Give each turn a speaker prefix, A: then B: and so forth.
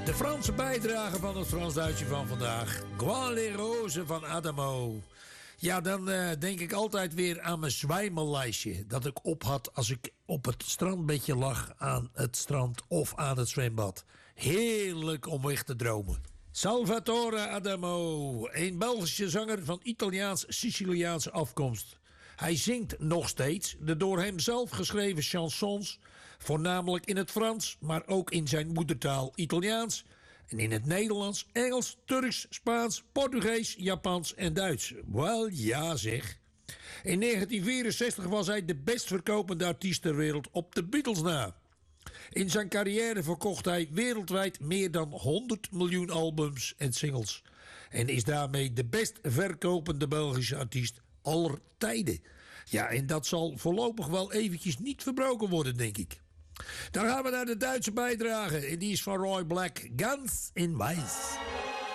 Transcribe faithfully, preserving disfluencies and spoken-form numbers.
A: De Franse bijdrage van het Frans-Duitsje van vandaag. Gouin les Roses van Adamo. Ja, dan uh, denk ik altijd weer aan mijn zwijmellijstje. Dat ik op had als ik op het strandbedje lag aan het strand of aan het zwembad. Heerlijk om weg te dromen. Salvatore Adamo, een Belgische zanger van Italiaans-Siciliaanse afkomst. Hij zingt nog steeds de door hem zelf geschreven chansons, voornamelijk in het Frans, maar ook in zijn moedertaal Italiaans en in het Nederlands, Engels, Turks, Spaans, Portugees, Japans en Duits. Wel ja zeg. In negentien vierenzestig was hij de best verkopende artiest ter wereld op de Beatles na. In zijn carrière verkocht hij wereldwijd meer dan honderd miljoen albums en singles. En is daarmee de best verkopende Belgische artiest aller tijden. Ja, en dat zal voorlopig wel eventjes niet verbroken worden, denk ik. Dan gaan we naar de Duitse bijdrage. En die is van Roy Black. Ganz in Weiß.